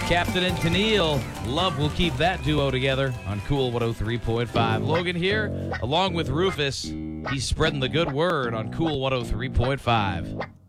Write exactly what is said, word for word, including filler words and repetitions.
Captain and Tennille. Love will keep that duo together on Cool one oh three point five. Logan here, along with Rufus. He's spreading the good word on Cool one oh three point five.